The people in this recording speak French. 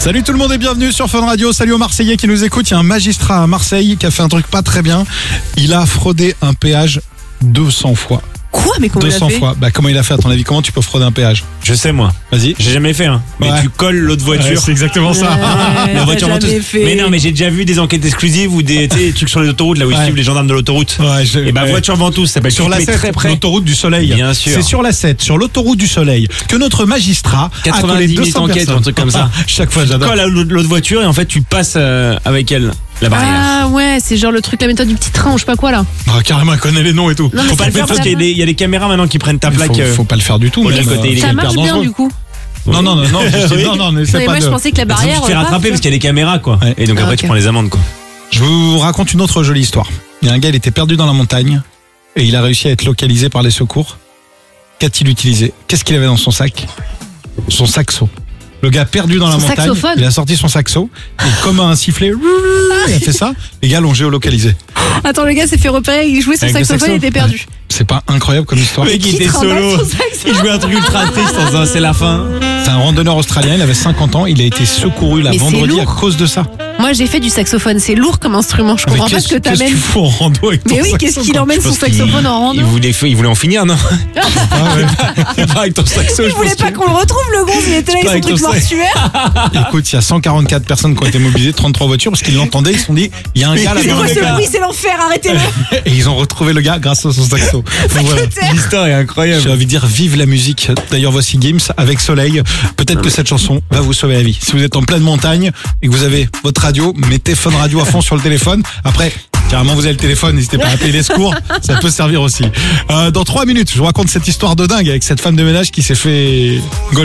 Salut tout le monde et bienvenue sur Fun Radio. Salut aux Marseillais qui nous écoutent. Il y a un magistrat à Marseille qui a fait un truc pas très bien. Il a fraudé un péage 200 fois. Quoi? Mais comment il a 200 fait? fois. Bah comment il a fait à ton avis? Comment tu peux frauder un péage? Je sais moi. Vas-y. J'ai jamais fait mais Ouais. tu colles l'autre voiture. Ouais, c'est exactement ça. La voiture t'as venteuse. jamais fait. Mais non, mais j'ai déjà vu des enquêtes exclusives ou des trucs sur les autoroutes là où ils Ouais. suivent les gendarmes de l'autoroute. Ouais, Et bah voiture ventouse, ça s'appelle sur la 7, très près. l'autoroute du Soleil. Bien sûr. C'est sur la 7, sur l'autoroute du Soleil, que notre magistrat a 90 collé 000 200 enquêtes, personnes. un truc comme ça. Chaque fois, j'adore. Colle à l'autre voiture et en fait tu passes avec elle la barrière. Ah ouais, c'est genre le truc, la méthode du petit train ou je sais pas quoi là. Ah, carrément, il connaît les noms et tout. Non, mais Faut pas c'est le faire parce hyper qu'il y a des caméras maintenant qui prennent ta Mais plaque. faut pas le faire du tout. Faut même, le côté, il est Ça hyper marche bien dangereux. du coup. Non, non, non, non, Oui. non, Non, n'essaie mais pas moi de... je pensais que la Bah, barrière. tu te fais rattraper parce qu'il y a des caméras quoi. Ouais. Et donc Ah, après ok. tu prends les amendes quoi. Je vous raconte une autre jolie histoire. Il y a un gars, il était perdu dans la montagne et il a réussi à être localisé par les secours. Qu'a-t-il utilisé? Qu'est-ce qu'il avait dans son sac? Son saxo. Le gars perdu dans la Son montagne, saxophone. il a sorti son saxo et comme un sifflet, il a fait ça. Les gars l'ont géolocalisé. Attends, le gars s'est fait repérer, il jouait son Avec le saxophone, il saxo. était perdu. C'est pas incroyable comme histoire? Le mec il Qui était trimballe solo. son saxo? Il jouait un truc ultra triste en disant c'est la fin. C'est un randonneur australien, il avait 50 ans, il a été secouru là Mais c'est vendredi à lourd. cause de ça. Moi j'ai fait du saxophone, c'est lourd comme instrument, je comprends pas ce que Qu'est-ce t'amènes. tu fous en rando avec ton Mais oui, saxo, qu'est-ce qu'il quoi? emmène Je son pense qu'il- saxophone en rando? Il voulait en finir non? Ah ouais. Pas avec ton saxo. Il voulait pas qu'on le retrouve le gonze, il était là pas avec son avec truc ton sac. mortuaire. Écoute, il y a 144 personnes qui ont été mobilisées, 33 voitures, parce qu'ils l'entendaient, ils se sont dit, il y a un gars C'est là-bas. quoi le ce gars. bruit? C'est l'enfer, arrêtez-le. Et ils ont retrouvé le gars grâce à son saxo. Donc voilà. L'histoire est incroyable. J'ai envie de dire vive la musique. D'ailleurs voici Gims avec Soleil. Peut-être que cette chanson va vous sauver la vie. Si vous êtes en pleine montagne et que vous avez votre radio, mettez Fun Radio à fond sur le téléphone. Après, carrément vous avez le téléphone, n'hésitez pas à appeler les secours. Ça peut servir aussi. Dans 3 minutes, je vous raconte cette histoire de dingue avec cette femme de ménage qui s'est fait